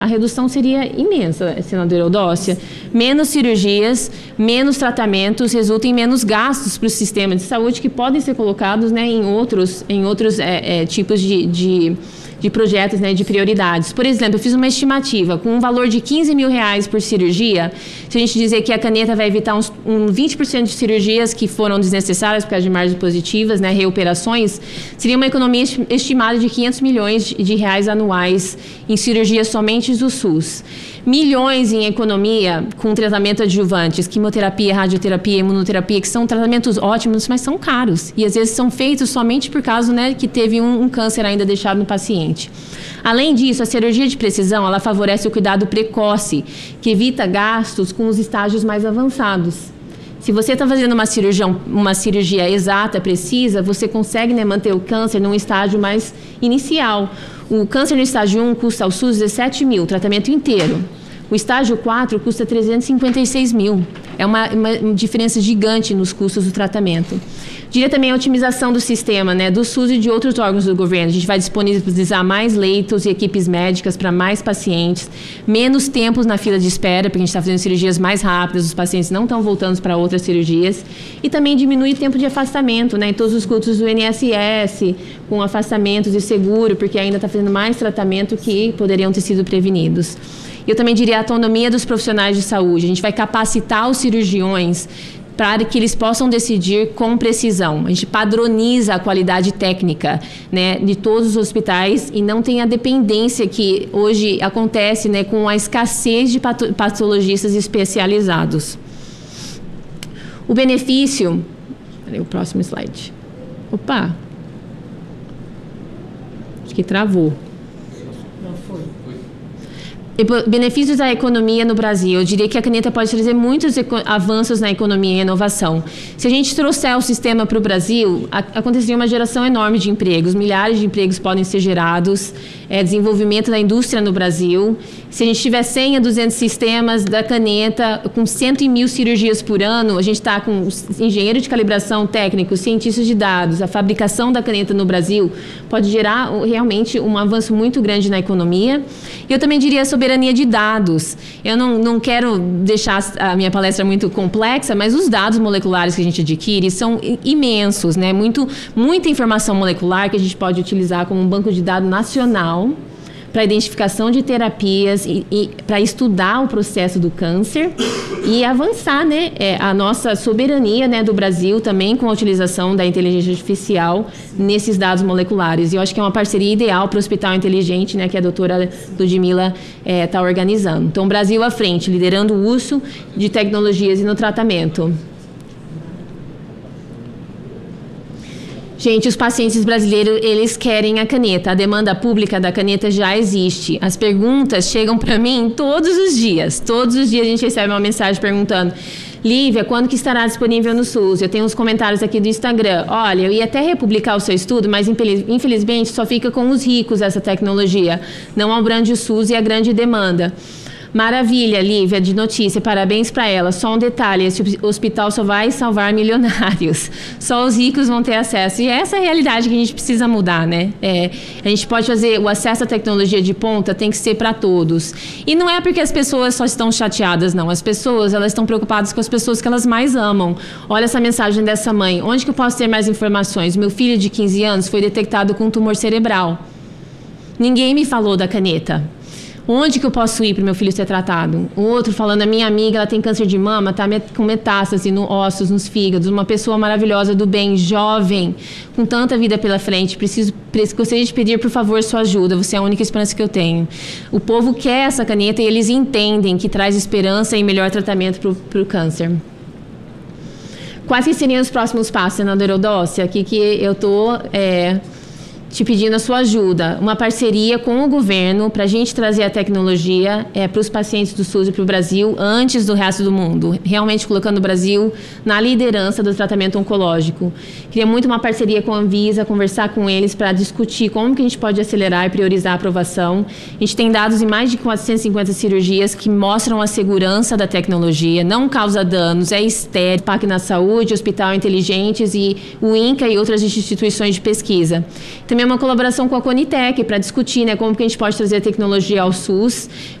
A redução seria imensa, senadora Eudócia. Menos cirurgias, menos tratamentos, resulta em menos gastos para o sistema de saúde que podem ser colocados, né, em outros tipos de projetos, né, de prioridades. Por exemplo, eu fiz uma estimativa com um valor de R$15 mil por cirurgia. Se a gente dizer que a caneta vai evitar uns 20% de cirurgias que foram desnecessárias por causa de margens positivas, né, reoperações, seria uma economia estimada de R$500 milhões anuais em cirurgias somente do SUS. Milhões em economia com tratamento adjuvantes, quimioterapia, radioterapia, imunoterapia, que são tratamentos ótimos, mas são caros. E às vezes são feitos somente por causa, né, que teve um câncer ainda deixado no paciente. Além disso, a cirurgia de precisão, ela favorece o cuidado precoce, que evita gastos com os estágios mais avançados. Se você está fazendo uma cirurgia exata, precisa, você consegue, né, manter o câncer num estágio mais inicial. O câncer no estágio 1 custa ao SUS 17 mil, tratamento inteiro. O estágio 4 custa 356 mil. É uma diferença gigante nos custos do tratamento. Diria também a otimização do sistema, né, do SUS e de outros órgãos do governo. A gente vai disponibilizar mais leitos e equipes médicas para mais pacientes, menos tempos na fila de espera, porque a gente está fazendo cirurgias mais rápidas, os pacientes não estão voltando para outras cirurgias, e também diminuir o tempo de afastamento, né, em todos os custos do INSS, com afastamentos de seguro, porque ainda está fazendo mais tratamento que poderiam ter sido prevenidos. Eu também diria a autonomia dos profissionais de saúde. A gente vai capacitar os cirurgiões para que eles possam decidir com precisão. A gente padroniza a qualidade técnica, né, de todos os hospitais e não tem a dependência que hoje acontece, né, com a escassez de patologistas especializados. O benefício... Peraí, o próximo slide. Opa! Acho que travou. Benefícios da economia no Brasil. Eu diria que a caneta pode trazer muitos avanços na economia e inovação. Se a gente trouxer o sistema para o Brasil, aconteceria uma geração enorme de empregos. Milhares de empregos podem ser gerados. Desenvolvimento da indústria no Brasil. Se a gente tiver 100 a 200 sistemas da caneta, com 100.000 cirurgias por ano, a gente está com engenheiro de calibração técnico, cientistas de dados, a fabricação da caneta no Brasil pode gerar realmente um avanço muito grande na economia. E eu também diria a soberania de dados. Eu não quero deixar a minha palestra muito complexa, mas os dados moleculares que a gente adquire são imensos, né? Muita informação molecular que a gente pode utilizar como um banco de dados nacional para identificação de terapias e para estudar o processo do câncer e avançar, né, a nossa soberania, né, do Brasil também com a utilização da inteligência artificial nesses dados moleculares. E eu acho que é uma parceria ideal para o Hospital Inteligente, né, que a doutora Ludmila está organizando. Então, Brasil à frente, liderando o uso de tecnologias e no tratamento. Gente, os pacientes brasileiros, eles querem a caneta. A demanda pública da caneta já existe. As perguntas chegam para mim todos os dias. Todos os dias a gente recebe uma mensagem perguntando: Lívia, quando que estará disponível no SUS? Eu tenho uns comentários aqui do Instagram. Olha, eu ia até republicar o seu estudo, mas infelizmente só fica com os ricos essa tecnologia. Não abrange o SUS e a grande demanda. Maravilha, Lívia, de notícia, parabéns para ela. Só um detalhe, esse hospital só vai salvar milionários. Só os ricos vão ter acesso. E essa é a realidade que a gente precisa mudar, né? A gente pode fazer, o acesso à tecnologia de ponta tem que ser para todos. E não é porque as pessoas só estão chateadas, não. As pessoas, elas estão preocupadas com as pessoas que elas mais amam. Olha essa mensagem dessa mãe. Onde que eu posso ter mais informações? Meu filho de 15 anos foi detectado com tumor cerebral. Ninguém me falou da caneta. Onde que eu posso ir para o meu filho ser tratado? O outro falando, a minha amiga, ela tem câncer de mama, está com metástase nos ossos, nos fígados, uma pessoa maravilhosa do bem, jovem, com tanta vida pela frente, gostaria de pedir, por favor, sua ajuda, você é a única esperança que eu tenho. O povo quer essa caneta e eles entendem que traz esperança e melhor tratamento para o câncer. Quais que seriam os próximos passos, senadora Eudócia? Aqui que eu estou... te pedindo a sua ajuda, uma parceria com o governo para a gente trazer a tecnologia para os pacientes do SUS e para o Brasil antes do resto do mundo, realmente colocando o Brasil na liderança do tratamento oncológico. Queria muito uma parceria com a Anvisa, conversar com eles para discutir como que a gente pode acelerar e priorizar a aprovação. A gente tem dados em mais de 450 cirurgias que mostram a segurança da tecnologia, não causa danos, é estéril, PAC na saúde, Hospital Inteligentes e o INCA e outras instituições de pesquisa. Também também uma colaboração com a Conitec para discutir, né, como que a gente pode trazer a tecnologia ao SUS,